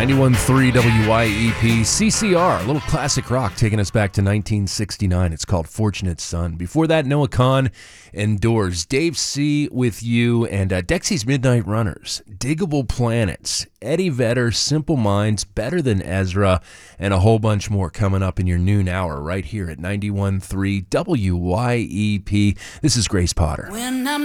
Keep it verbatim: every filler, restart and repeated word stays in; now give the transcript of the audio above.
ninety-one point three W Y E P, C C R, a little classic rock taking us back to nineteen sixty-nine. It's called Fortunate Son. Before that, Noah Kahan and Doors. Dave C. with you, and uh, Dexy's Midnight Runners, Diggable Planets, Eddie Vedder, Simple Minds, Better Than Ezra, and a whole bunch more coming up in your noon hour right here at ninety-one point three W Y E P. This is Grace Potter. When I'm